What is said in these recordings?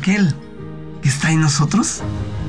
aquel que está en nosotros,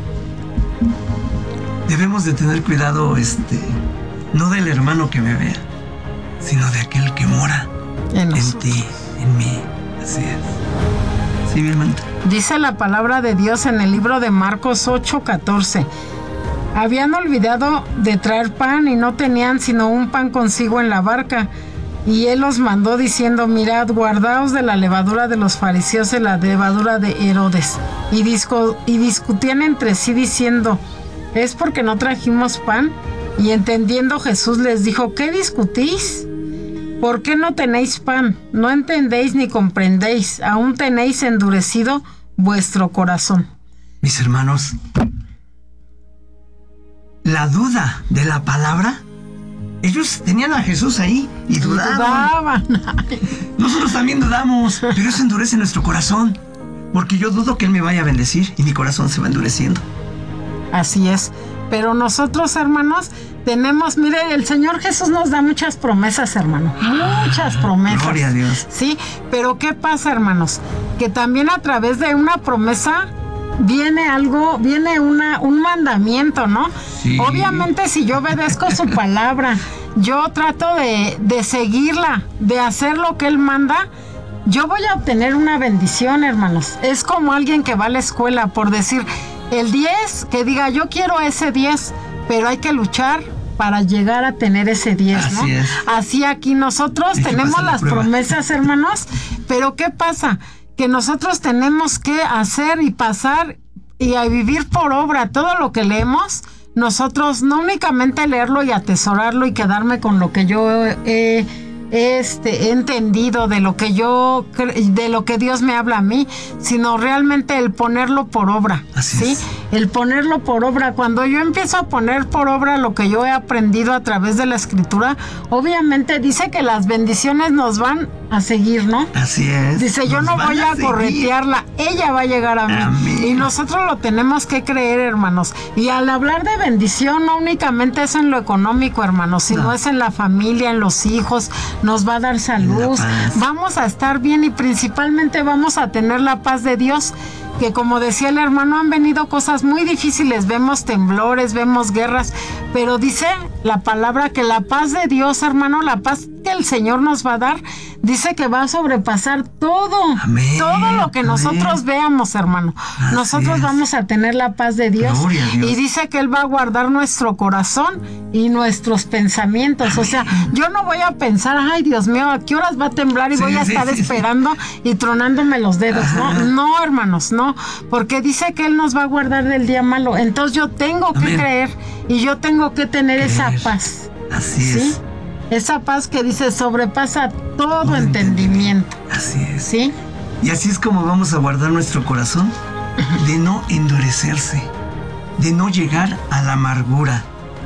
debemos de tener cuidado, no del hermano que me vea, sino de aquel que mora en ti, en mí. Así es. Sí, mi hermanita. Dice la palabra de Dios en el libro de Marcos 8:14. Habían olvidado de traer pan y no tenían sino un pan consigo en la barca. Y él los mandó diciendo: mirad, guardaos de la levadura de los fariseos y la levadura de Herodes. Y discutían entre sí diciendo: ¿es porque no trajimos pan? Y entendiendo Jesús les dijo: ¿qué discutís? ¿Por qué no tenéis pan? ¿No entendéis ni comprendéis? ¿Aún tenéis endurecido vuestro corazón? Mis hermanos, la duda de la palabra, ellos tenían a Jesús ahí y dudaban. Nosotros también dudamos, pero eso endurece nuestro corazón, porque yo dudo que Él me vaya a bendecir y mi corazón se va endureciendo. Así es. Pero nosotros, hermanos, tenemos, mire, el Señor Jesús nos da muchas promesas, hermano. Muchas promesas. Gloria a Dios. Sí, pero ¿qué pasa, hermanos? Que también a través de una promesa viene un mandamiento, ¿no? Sí. Obviamente, si yo obedezco su palabra, yo trato de seguirla, de hacer lo que Él manda, yo voy a obtener una bendición, hermanos. Es como alguien que va a la escuela, por decir, el 10, que diga, yo quiero ese 10, pero hay que luchar para llegar a tener ese 10, ¿no? Así es. Así aquí nosotros tenemos las promesas, hermanos, pero ¿qué pasa? Que nosotros tenemos que hacer y pasar y a vivir por obra todo lo que leemos. Nosotros no únicamente leerlo y atesorarlo y quedarme con lo que yo he entendido de lo que Dios me habla a mí, sino realmente el ponerlo por obra. Así ¿sí? es. El ponerlo por obra. Cuando yo empiezo a poner por obra lo que yo he aprendido a través de la Escritura, obviamente dice que las bendiciones nos van a seguir, ¿no? Así es. Dice, yo no voy a corretearla, ella va a llegar a mí. Amén. Y nosotros lo tenemos que creer, hermanos. Y al hablar de bendición, no únicamente es en lo económico, hermanos, sino es en la familia, en los hijos, nos va a dar salud, vamos a estar bien y principalmente vamos a tener la paz de Dios. Que como decía el hermano, han venido cosas muy difíciles, vemos temblores, vemos guerras, pero dice la palabra que la paz de Dios, hermano, la paz que el Señor nos va a dar, dice que va a sobrepasar todo, amén, todo lo que nosotros veamos, hermano. Así nosotros es. Vamos a tener la paz de Dios. Gloria a Dios. Y dice que Él va a guardar nuestro corazón y nuestros pensamientos. Amén. O sea, yo no voy a pensar, ay Dios mío, ¿a qué horas va a temblar? Y voy a estar esperando y tronándome los dedos. No, hermanos, no, porque dice que Él nos va a guardar del día malo. Entonces yo tengo que creer y yo tengo que tener esa paz. Así es. Esa paz que dice sobrepasa todo entendimiento. Así es. ¿Sí? Y así es como vamos a guardar nuestro corazón, de no endurecerse, de no llegar a la amargura,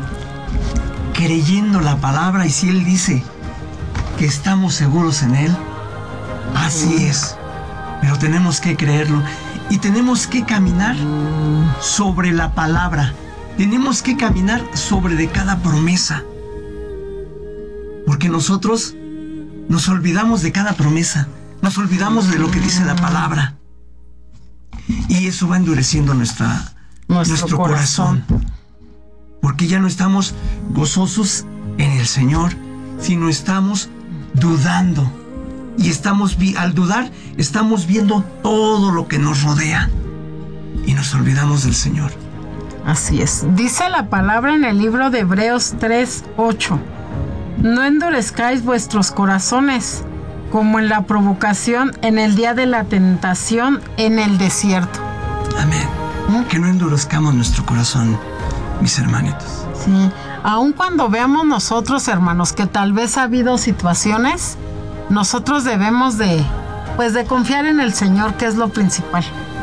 creyendo la palabra. Y si Él dice que estamos seguros en Él, así es. Pero tenemos que creerlo y tenemos que caminar sobre la palabra. Tenemos que caminar sobre de cada promesa. Porque nosotros nos olvidamos de cada promesa, nos olvidamos de lo que dice la palabra. Y eso va endureciendo nuestro corazón. Porque ya no estamos gozosos en el Señor, sino estamos dudando. Y al dudar, estamos viendo todo lo que nos rodea. Y nos olvidamos del Señor. Así es. Dice la palabra en el libro de Hebreos 3:8. No endurezcáis vuestros corazones, como en la provocación en el día de la tentación en el desierto. Amén. Que no endurezcamos nuestro corazón, mis hermanitos. Sí. Aun cuando veamos nosotros, hermanos, que tal vez ha habido situaciones, nosotros debemos de confiar en el Señor, que es lo principal.